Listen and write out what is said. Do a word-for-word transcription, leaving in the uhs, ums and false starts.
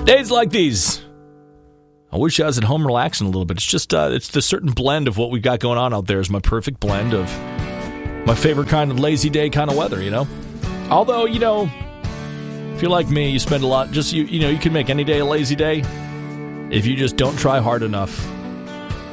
Days like these, I wish I was at home relaxing a little bit. It's just, uh, it's the certain blend of what we got going on out there is my perfect blend of my favorite kind of lazy day kind of weather, you know? Although, you know, if you're like me, you spend a lot, just, you, you know, you can make any day a lazy day if you just don't try hard enough.